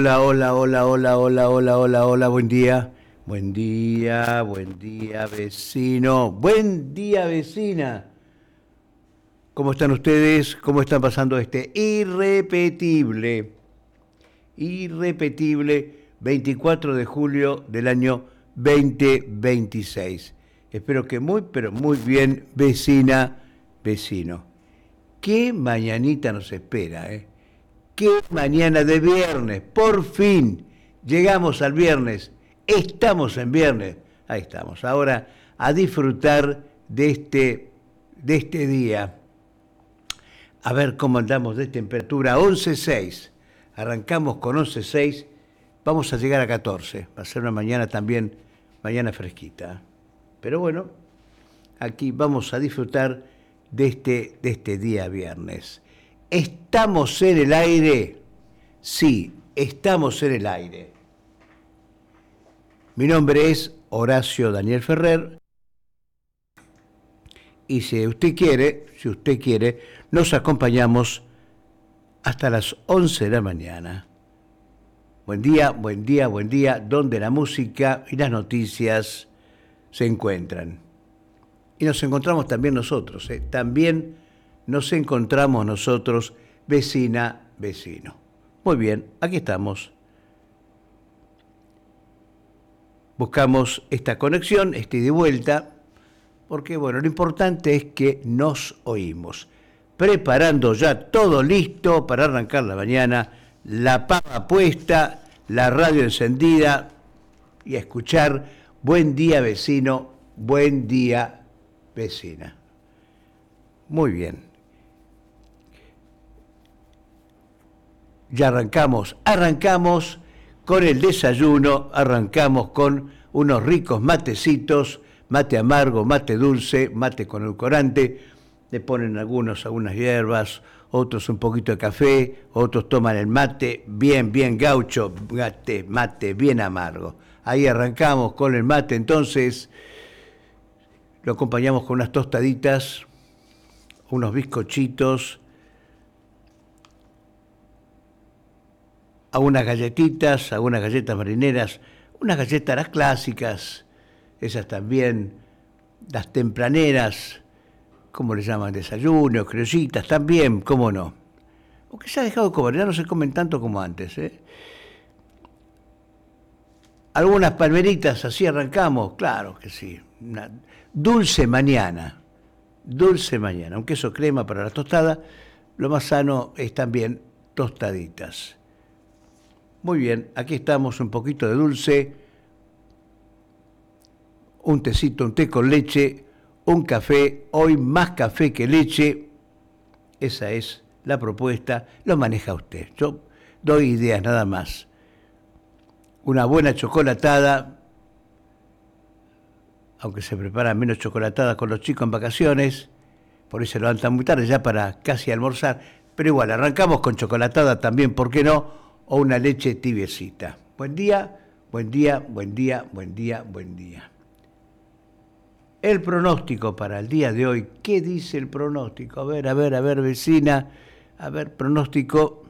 Hola, hola, hola, hola, hola, hola, hola, hola, buen día. Buen día, vecino. Buen día, vecina. ¿Cómo están ustedes? ¿Cómo están pasando este irrepetible 24 de julio del año 2026? Espero que muy, pero muy bien, vecina, vecino. ¿Qué mañanita nos espera, eh? Qué mañana de viernes, por fin llegamos al viernes, estamos en viernes, ahí estamos, ahora a disfrutar de este día, a ver cómo andamos de temperatura, 11.6, arrancamos con 11.6, vamos a llegar a 14, va a ser una mañana también, mañana fresquita, pero bueno, aquí vamos a disfrutar de este día viernes. ¿Estamos en el aire? Sí, estamos en el aire. Mi nombre es Horacio Daniel Ferrer y si usted quiere, nos acompañamos hasta las 11 de la mañana. Buen día, buen día, buen día, donde la música y las noticias se encuentran. Y nos encontramos también nosotros, ¿eh? También nos encontramos nosotros, vecina, vecino. Muy bien, aquí estamos. Buscamos esta conexión, ida y vuelta, porque bueno, lo importante es que nos oímos. Preparando ya todo listo para arrancar la mañana, la pava puesta, la radio encendida y a escuchar Buen día vecino, buen día vecina. Muy bien. Ya arrancamos con el desayuno, arrancamos con unos ricos matecitos, mate amargo, mate dulce, mate con edulcorante, le ponen algunas hierbas, otros un poquito de café, otros toman el mate bien, bien gaucho, mate bien amargo. Ahí arrancamos con el mate, entonces lo acompañamos con unas tostaditas, unos bizcochitos, algunas galletas marineras, unas galletas las clásicas, esas también, las tempraneras, ¿cómo le llaman? Desayuno, criollitas, también, ¿cómo no? Aunque se ha dejado de comer, ya no se comen tanto como antes, ¿eh? Algunas palmeritas, así arrancamos, claro que sí. Una dulce mañana, un queso crema para la tostada, lo más sano es también tostaditas. Muy bien, aquí estamos, un poquito de dulce, un tecito, un té con leche, un café, hoy más café que leche, esa es la propuesta, lo maneja usted. Yo doy ideas nada más. Una buena chocolatada, aunque se prepara menos chocolatada con los chicos en vacaciones, por eso se levantan muy tarde ya para casi almorzar, pero igual, arrancamos con chocolatada también, ¿por qué no? O una leche tibiecita. Buen día, buen día, buen día, buen día, buen día. El pronóstico para el día de hoy, ¿qué dice el pronóstico? A ver, vecina, a ver, pronóstico.